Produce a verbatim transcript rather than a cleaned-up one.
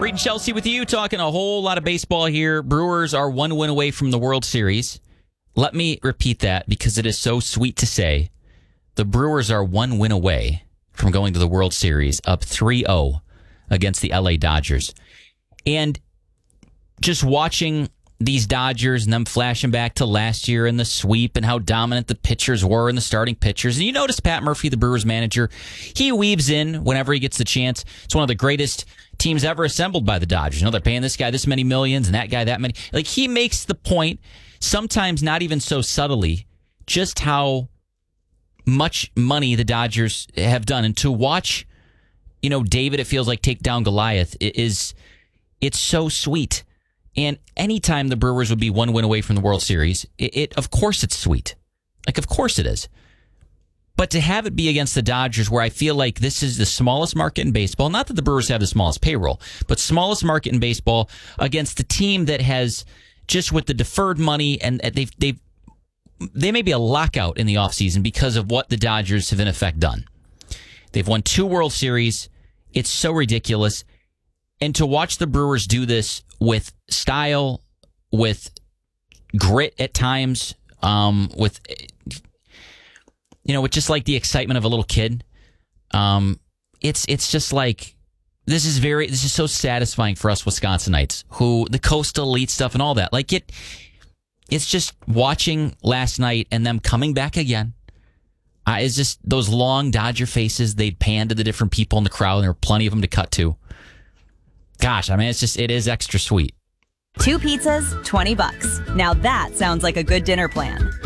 Reed and Chelsea with you, talking a whole lot of baseball here. Brewers are one win away from the World Series. Let me repeat that because it is so sweet to say. The Brewers are one win away from going to the World Series, up three oh against the L A Dodgers. And just watching these Dodgers and them flashing back to last year and the sweep and how dominant the pitchers were and the starting pitchers. And you notice Pat Murphy, the Brewers manager, he weaves in whenever he gets the chance. It's one of the greatest teams ever assembled by the Dodgers. You know, they're paying this guy this many millions and that guy that many. Like, he makes the point, sometimes not even so subtly, just how much money the Dodgers have done. And to watch, you know, David, it feels like, take down Goliath is, it's so sweet. And anytime the Brewers would be one win away from the World Series, it, it of course it's sweet. Like, of course it is. But to have it be against the Dodgers, where I feel like this is the smallest market in baseball, not that the Brewers have the smallest payroll, but smallest market in baseball, against the team that has, just with the deferred money, and they've, they've, they may be a lockout in the offseason because of what the Dodgers have in effect done. They've won two World Series. It's so ridiculous. And to watch the Brewers do this with style, with grit at times, um, with, you know, with just like the excitement of a little kid, um, it's it's just like, this is very, this is so satisfying for us Wisconsinites, who, the Coastal Elite stuff and all that. Like, it, it's just watching last night and them coming back again. Uh, it's just those long Dodger faces. They'd pan to the different people in the crowd, and there were plenty of them to cut to. Gosh, I mean, it's just, it is extra sweet. Two pizzas, twenty bucks. Now that sounds like a good dinner plan.